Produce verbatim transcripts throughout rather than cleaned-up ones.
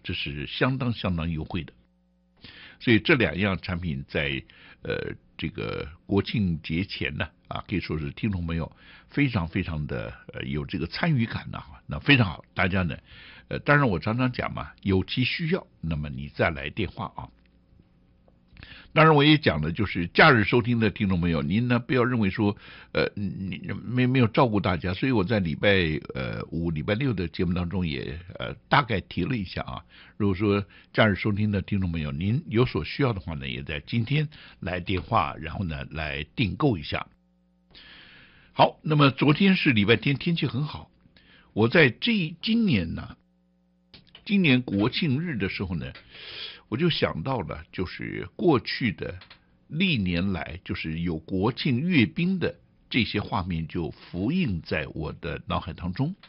这是相当相当优惠的。所以这两样产品在呃这个国庆节前呢啊，可以说是听众朋友非常非常的呃有这个参与感呐、啊，那非常好。大家呢，呃，当然我常常讲嘛，有其需要，那么你再来电话啊。当然，我也讲的就是假日收听的听众朋友，您呢不要认为说，呃，你没没有照顾大家，所以我在礼拜呃五、礼拜六的节目当中也呃大概提了一下啊。如果说假日收听的听众朋友，您有所需要的话呢，也在今天来电话，然后呢来订购一下。好，那么昨天是礼拜天，天气很好，我在这今年呢，今年国庆日的时候呢。我就想到了，就是过去的历年来，就是有国庆阅兵的这些画面就浮映在我的脑海当中，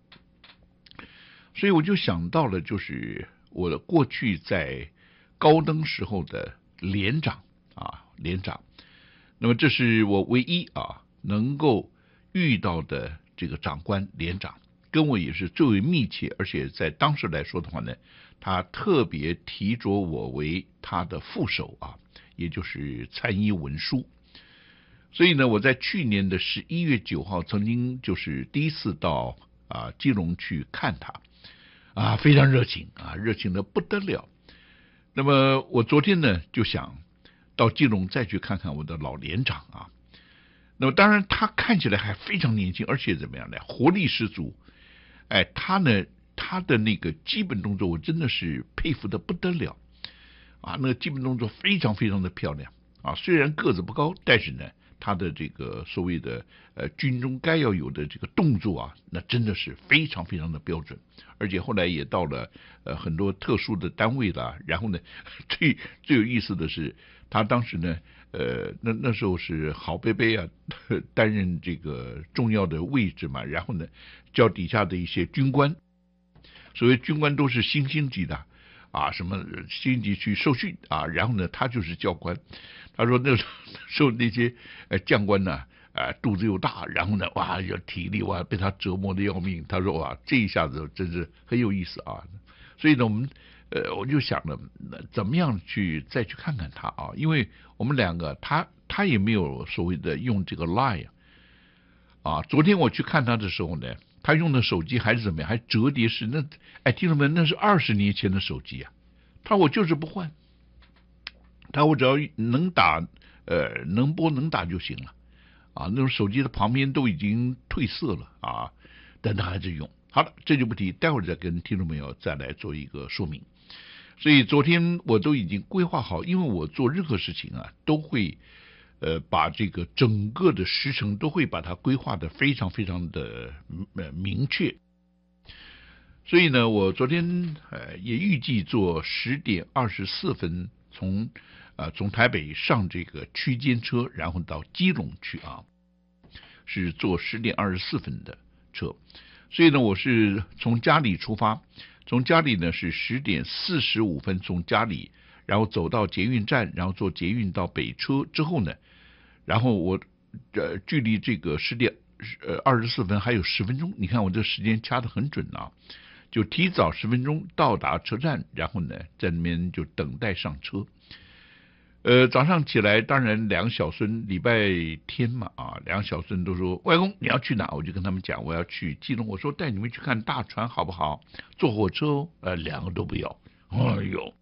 所以我就想到了，就是我的过去在高登时候的连长啊，连长。那么这是我唯一啊能够遇到的这个长官连长，跟我也是最为密切，而且在当时来说的话呢。他特别提着我为他的副手啊，也就是参议文书。所以呢，我在去年的十一月九号，曾经就是第一次到啊基隆去看他，啊非常热情啊，热情的不得了。那么我昨天呢就想到基隆再去看看我的老连长啊。那么当然他看起来还非常年轻，而且怎么样呢？活力十足。哎，他呢？他的那个基本动作，我真的是佩服的不得了啊！那个基本动作非常非常的漂亮啊！虽然个子不高，但是呢，他的这个所谓的呃军中该要有的这个动作啊，那真的是非常非常的标准。而且后来也到了呃很多特殊的单位了。然后呢，最最有意思的是，他当时呢，呃，那那时候是郝贝贝啊担任这个重要的位置嘛，然后呢，叫底下的一些军官。所谓军官都是星星级的啊，什么星级去受训啊，然后呢，他就是教官。他说那时候那些呃将官呢，呃肚子又大，然后呢，哇，有体力哇，被他折磨的要命。他说哇，这一下子真是很有意思啊。所以呢，我们呃我就想了，怎么样去再去看看他啊？因为我们两个，他他也没有所谓的用这个 Line 啊。昨天我去看他的时候呢。他用的手机还是怎么样？还折叠式？那哎，听众们，那是二十年前的手机啊！他我就是不换，他我只要能打，呃，能拨能打就行了啊。那种手机的旁边都已经褪色了啊，但他还是用。好了，这就不提，待会儿再跟听众朋友再来做一个说明。所以昨天我都已经规划好，因为我做任何事情啊，都会。呃，把这个整个的时程都会把它规划的非常非常的呃明确，所以呢，我昨天呃也预计做十点二十四分从呃从台北上这个区间车，然后到基隆去啊，是坐十点二十四分的车，所以呢，我是从家里出发，从家里呢是十点四十五分从家里。然后走到捷运站，然后坐捷运到北车之后呢，然后我呃距离这个十点呃二十四分还有十分钟，你看我这时间掐得很准啊，就提早十分钟到达车站，然后呢在那边就等待上车。呃，早上起来，当然两个小孙礼拜天嘛啊，两个小孙都说外公你要去哪？我就跟他们讲我要去基隆，我说带你们去看大船好不好？坐火车哦，呃两个都不要，哎呦。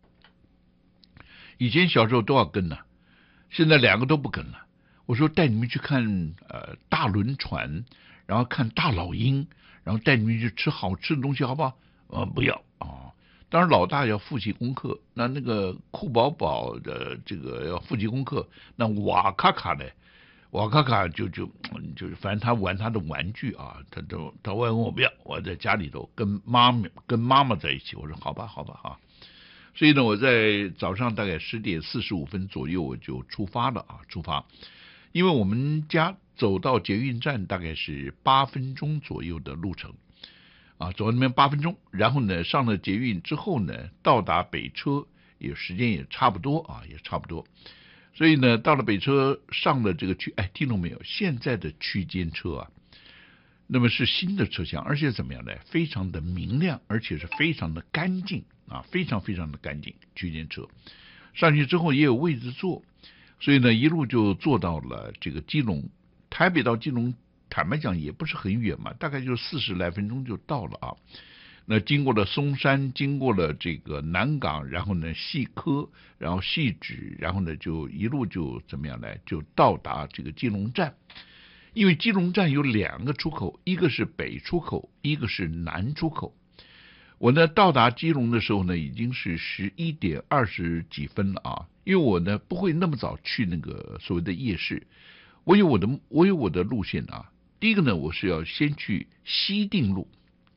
以前小时候都要跟了，现在两个都不跟了。我说带你们去看呃大轮船，然后看大老鹰，然后带你们去吃好吃的东西，好不好？呃，不要啊、哦。当然老大要复习功课，那那个酷宝宝的这个要复习功课，那瓦卡卡呢？瓦卡卡就就就是反正他玩他的玩具啊，他都他外公我不要，我在家里头跟妈妈跟妈妈在一起。我说好吧好吧啊。所以呢，我在早上大概十点四十五分左右我就出发了啊，出发，因为我们家走到捷运站大概是八分钟左右的路程啊，走到那边八分钟，然后呢上了捷运之后呢，到达北车也时间也差不多啊，也差不多，所以呢到了北车上了这个区，哎，听懂没有？现在的区间车啊， 那么是新的车厢，而且怎么样呢？非常的明亮，而且是非常的干净啊，非常非常的干净。区间车上去之后也有位置坐，所以呢一路就坐到了这个基隆。台北到基隆，坦白讲也不是很远嘛，大概就四十来分钟就到了啊。那经过了松山，经过了这个南港，然后呢细科，然后细指，然后呢就一路就怎么样呢？就到达这个基隆站。因为基隆站有两个出口，一个是北出口，一个是南出口。我呢到达基隆的时候呢，已经是十一点二十几分了啊。因为我呢不会那么早去那个所谓的夜市，我有我的我有我的路线啊。第一个呢，我是要先去西定路。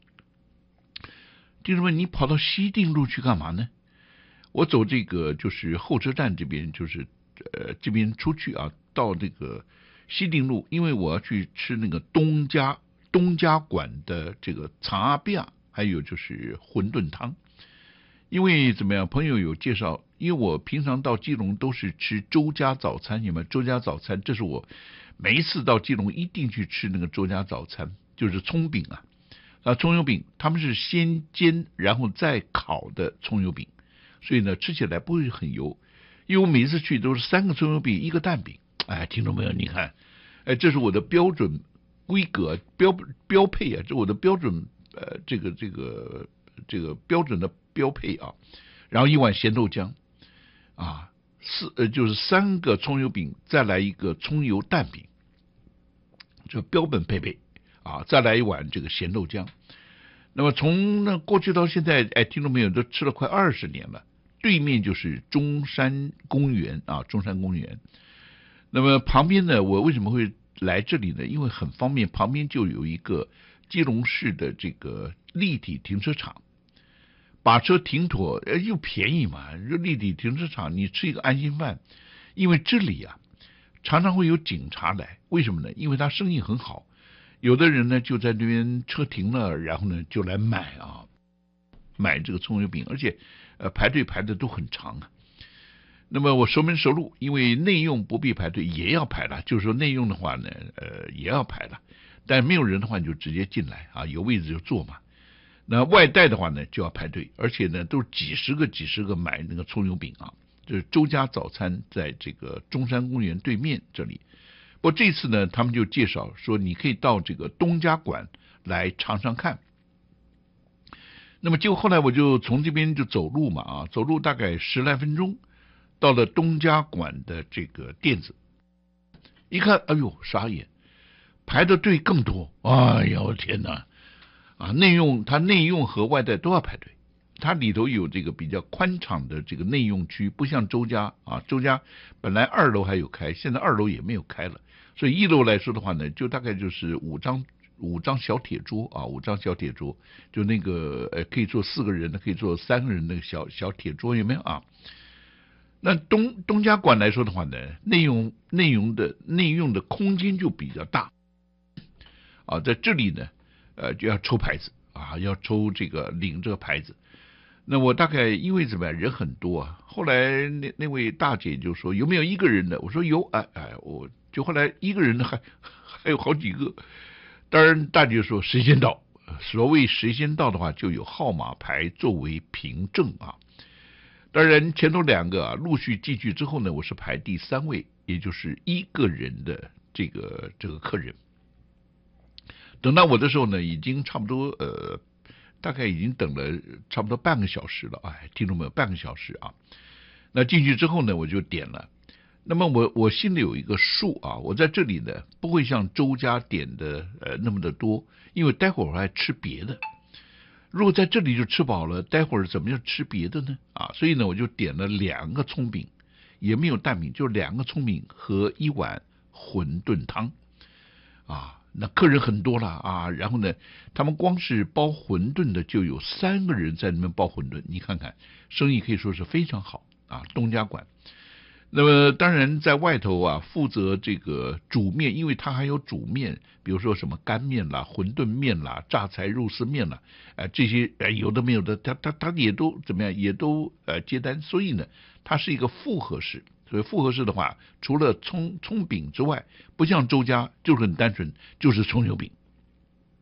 弟兄们，你跑到西定路去干嘛呢？我走这个就是候车站这边，就是呃这边出去啊，到这个西定路，因为我要去吃那个东家东家馆的这个长阿比亚，还有就是馄饨汤。因为怎么样，朋友有介绍，因为我平常到基隆都是吃周家早餐，有没有？周家早餐，这是我每一次到基隆一定去吃那个周家早餐，就是葱饼啊。啊，葱油饼他们是先煎然后再烤的葱油饼，所以呢吃起来不会很油。因为我每次去都是三个葱油饼一个蛋饼。哎，听众朋友你看，哎，这是我的标准规格标标配啊，这是我的标准呃这个这个这个标准的标配啊。然后一碗咸豆浆啊，四呃就是三个葱油饼，再来一个葱油蛋饼，这标本配备。啊，再来一碗这个咸豆浆。那么从那过去到现在，哎，听众朋友都吃了快二十年了。对面就是中山公园啊，中山公园。那么旁边呢，我为什么会来这里呢？因为很方便，旁边就有一个基隆市的这个立体停车场，把车停妥，呃，又便宜嘛。立体停车场，你吃一个安心饭。因为这里啊，常常会有警察来，为什么呢？因为他生意很好。有的人呢就在那边车停了，然后呢就来买啊，买这个葱油饼，而且呃排队排的都很长啊。那么我熟门熟路，因为内用不必排队也要排了，就是说内用的话呢，呃也要排了，但没有人的话你就直接进来啊，有位置就坐嘛。那外带的话呢就要排队，而且呢都是几十个几十个买那个葱油饼啊。就是周家早餐在这个中山公园对面这里。不过这次呢，他们就介绍说，你可以到这个东家馆来尝尝看。那么结果后来我就从这边就走路嘛啊，走路大概十来分钟，到了东家馆的这个店子，一看，哎呦，傻眼，排的队更多，哎呀，我天哪！啊，内用它内用和外带都要排队。它里头有这个比较宽敞的这个内用区，不像周家啊，周家本来二楼还有开，现在二楼也没有开了，所以一楼来说的话呢，就大概就是五张五张小铁桌啊，五张小铁桌，就那个呃可以坐四个人的，可以坐三个人的小小铁桌，有没有啊？那东东家馆来说的话呢，内用内用的内用的空间就比较大啊，在这里呢，呃就要抽牌子啊，要抽这个领这个牌子。那我大概因为怎么样人很多啊，后来那那位大姐就说有没有一个人的？我说有，哎哎，我就后来一个人的还还有好几个。当然大姐说谁先到，所谓谁先到的话，就有号码牌作为凭证啊。当然前头两个啊陆续进去之后呢，我是排第三位，也就是一个人的这个这个客人。等到我的时候呢，已经差不多呃。大概已经等了差不多半个小时了，哎，听众朋友，半个小时啊。那进去之后呢，我就点了。那么我我心里有一个数啊，我在这里呢不会像周家点的呃那么的多，因为待会儿我还吃别的。如果在这里就吃饱了，待会儿怎么样吃别的呢？啊，所以呢我就点了两个葱饼，也没有蛋饼，就两个葱饼和一碗馄饨汤啊。那客人很多了啊，然后呢，他们光是包馄饨的就有三个人在那边包馄饨，你看看，生意可以说是非常好啊。东家馆，那么当然在外头啊，负责这个煮面，因为他还有煮面，比如说什么干面啦、馄饨面啦、榨菜肉丝面啦，呃，这些呃有的没有的，他他他也都怎么样，也都呃接单，所以呢，它是一个复合式。所以复合式的话，除了葱葱饼之外，不像周家就是很单纯，就是葱油饼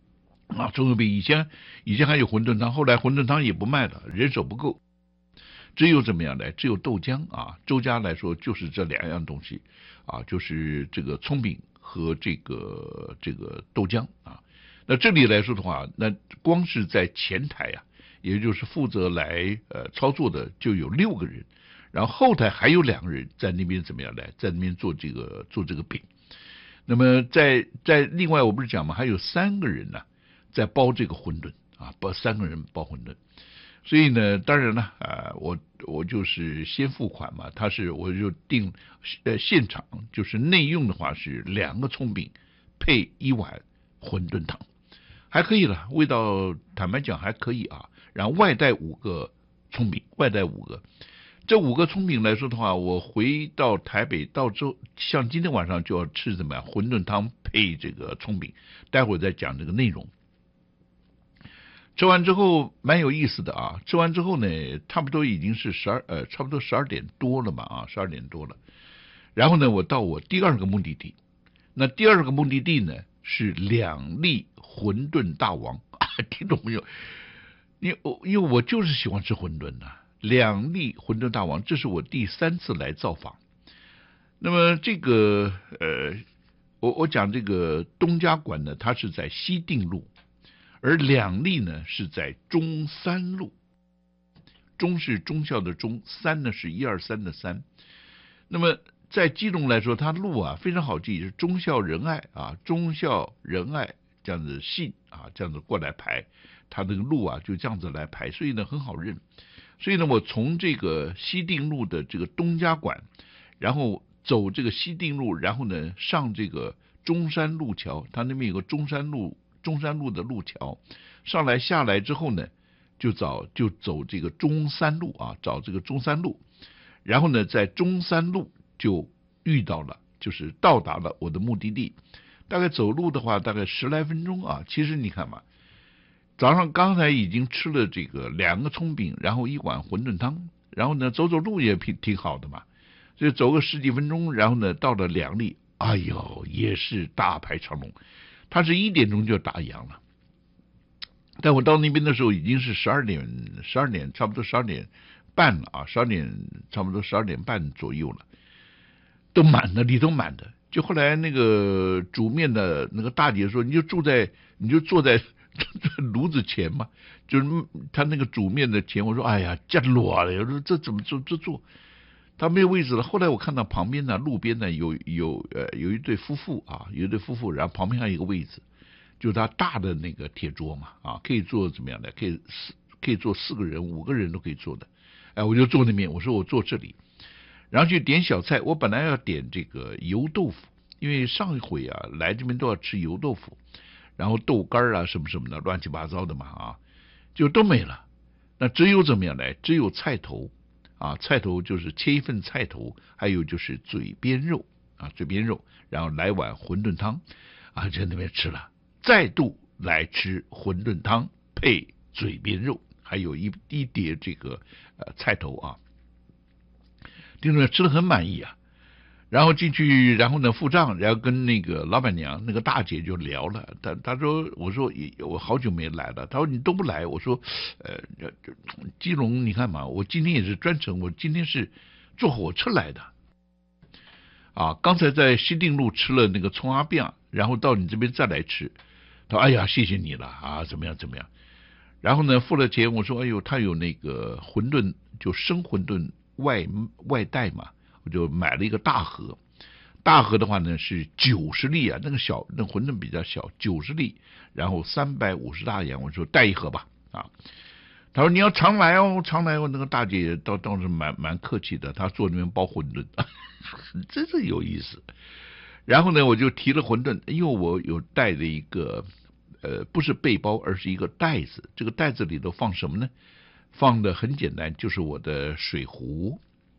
啊，葱油饼以前以前还有馄饨汤，后来馄饨汤也不卖了，人手不够，只有怎么样呢？只有豆浆啊。周家来说就是这两样东西啊，就是这个葱饼和这个这个豆浆啊。那这里来说的话，那光是在前台啊，也就是负责来呃操作的就有六个人，然后后台还有两个人在那边怎么样来，在那边做这个做这个饼。那么在在另外我不是讲嘛，还有三个人呢、啊。在包这个馄饨啊，包三个人包馄饨，所以呢，当然了啊，我我就是先付款嘛，他是我就定呃现场就是内用的话是两个葱饼配一碗馄饨汤，还可以了，味道坦白讲还可以啊。然后外带五个葱饼，外带五个，这五个葱饼来说的话，我回到台北到之后，像今天晚上就要吃怎么样馄饨汤配这个葱饼，待会儿再讲这个内容。吃完之后蛮有意思的啊！吃完之后呢，差不多已经是十二呃，差不多十二点多了嘛啊，十二点多了。然后呢，我到我第二个目的地，那第二个目的地呢是两粒馄饨大王，啊、听懂没有？因为因为我就是喜欢吃馄饨呐、啊，两粒馄饨大王，这是我第三次来造访。那么这个呃，我我讲这个东家馆呢，它是在西定路。而两粒呢是在中山路，中是忠孝的忠，三呢是一二三的三。那么在基隆来说，它路啊非常好记，是忠孝仁爱啊，忠孝仁爱这样子姓啊，这样子过来排，它这个路啊就这样子来排，所以呢很好认。所以呢，我从这个西定路的这个东家馆，然后走这个西定路，然后呢上这个中山路桥，它那边有个中山路。中山路的路桥上来下来之后呢，就找就走这个中山路啊，找这个中山路，然后呢，在中山路就遇到了，就是到达了我的目的地。大概走路的话，大概十来分钟啊。其实你看嘛，早上刚才已经吃了这个两个葱饼，然后一碗馄饨汤，然后呢，走走路也挺挺好的嘛。所以走个十几分钟，然后呢，到了两粒，哎呦，也是大排长龙。他是一点钟就打烊了，但我到那边的时候已经是十二点，十二点差不多十二点半了啊，十二点差不多十二点半左右了，都满的，里头满的。就后来那个煮面的那个大姐说，你就住在，你就坐在炉子前嘛，就是他那个煮面的前。我说，哎呀，这乱了，我说这怎么做这做？他没有位置了。后来我看到旁边呢，路边呢有有呃有一对夫妇啊，有一对夫妇，然后旁边还有一个位置，就是他大的那个铁桌嘛啊，可以坐怎么样的？可以四可以坐四个人、五个人都可以坐的。哎，我就坐那边，我说我坐这里，然后去点小菜。我本来要点这个油豆腐，因为上一回啊来这边都要吃油豆腐，然后豆干啊什么什么的，乱七八糟的嘛啊，就都没了。那只有怎么样来？只有菜头。啊，菜头就是切一份菜头，还有就是嘴边肉啊，嘴边肉，然后来碗馄饨汤啊，在那边吃了，再度来吃馄饨汤配嘴边肉，还有一一碟这个呃菜头啊，听着吃的很满意啊。然后进去，然后呢付账，然后跟那个老板娘那个大姐就聊了。她她说，我说我好久没来了。她说你都不来，我说呃，基隆你看嘛，我今天也是专程，我今天是坐火车来的啊。刚才在西定路吃了那个葱阿饼，然后到你这边再来吃。她说哎呀，谢谢你了啊，怎么样怎么样？然后呢付了钱，我说哎呦，他有那个馄饨，就生馄饨外外带嘛。我就买了一个大盒，大盒的话呢是九十粒啊，那个小那馄饨比较小，九十粒，然后三百五十大洋，我说带一盒吧啊。他说你要常来哦，常来哦。那个大姐倒倒是蛮蛮客气的，她坐那边包馄饨，真是有意思。然后呢，我就提了馄饨，因为我有带了一个呃，不是背包，而是一个袋子。这个袋子里头放什么呢？放的很简单，就是我的水壶。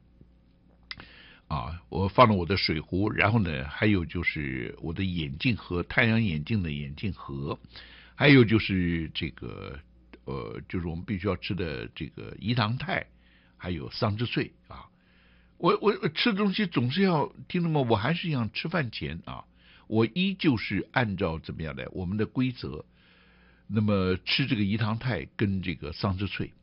啊，我放了我的水壶，然后呢，还有就是我的眼镜盒，太阳眼镜的眼镜盒，还有就是这个呃，就是我们必须要吃的这个饴糖泰，还有桑枝脆啊。我我吃的东西总是要听懂吗？我还是一样，吃饭前啊，我依旧是按照怎么样的我们的规则， 那么吃这个饴糖泰跟这个桑枝脆